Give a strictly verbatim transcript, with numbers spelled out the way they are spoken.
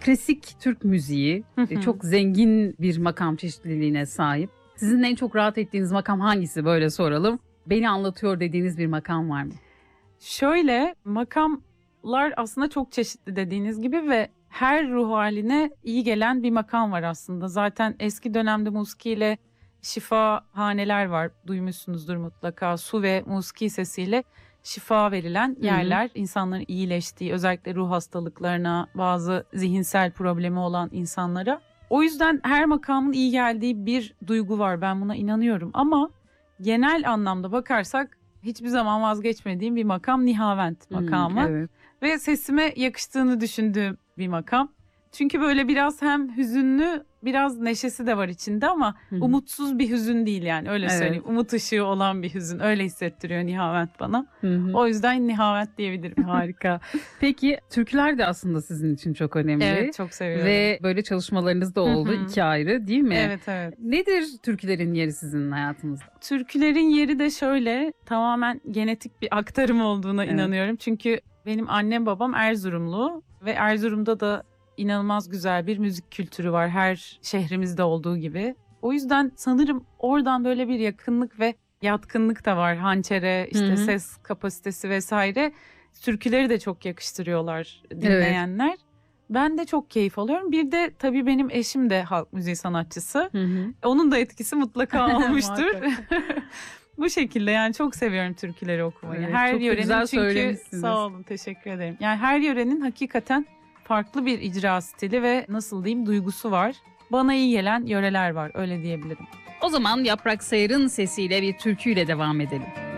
Klasik Türk müziği e, çok zengin bir makam çeşitliliğine sahip. Sizin en çok rahat ettiğiniz makam hangisi, böyle soralım. Beni anlatıyor dediğiniz bir makam var mı? Şöyle, makamlar aslında çok çeşitli dediğiniz gibi ve her ruh haline iyi gelen bir makam var aslında. Zaten eski dönemde musikiyle şifahaneler var. Duymuşsunuzdur mutlaka. Su ve musiki sesiyle şifa verilen yerler. Hı hı. İnsanların iyileştiği, özellikle ruh hastalıklarına, bazı zihinsel problemi olan insanlara. O yüzden her makamın iyi geldiği bir duygu var. Ben buna inanıyorum. Ama genel anlamda bakarsak hiçbir zaman vazgeçmediğim bir makam Nihavent makamı. Hmm, evet. Ve sesime yakıştığını düşündüğüm bir makam. Çünkü böyle biraz hem hüzünlü, biraz neşesi de var içinde ama Hı-hı. umutsuz bir hüzün değil yani, öyle evet. söyleyeyim. Umut ışığı olan bir hüzün, öyle hissettiriyor Nihavent bana. Hı-hı. O yüzden Nihavent diyebilirim. Harika. Peki türküler de aslında sizin için çok önemli. Evet, çok seviyorum. Ve böyle çalışmalarınız da oldu, Hı-hı. iki ayrı değil mi? Evet, evet. Nedir türkülerin yeri sizin hayatınızda? Türkülerin yeri de şöyle, tamamen genetik bir aktarım olduğuna evet. inanıyorum. Çünkü benim annem babam Erzurumlu ve Erzurum'da da İnanılmaz güzel bir müzik kültürü var, her şehrimizde olduğu gibi. O yüzden sanırım oradan böyle bir yakınlık ve yatkınlık da var. Hançere, işte Hı-hı. ses kapasitesi vesaire. Türküleri de çok yakıştırıyorlar dinleyenler. Evet. Ben de çok keyif alıyorum. Bir de tabii benim eşim de halk müziği sanatçısı. Hı-hı. Onun da etkisi mutlaka olmuştur. Bu şekilde yani çok seviyorum türküleri okumayı. Evet, her çok yörenin güzel çünkü söylemişsiniz. Sağ olun, teşekkür ederim. Yani her yörenin hakikaten farklı bir icra stili ve nasıl diyeyim duygusu var. Bana iyi gelen yöreler var, öyle diyebilirim. O zaman Yaprak Sayar'ın sesiyle bir türküyle devam edelim.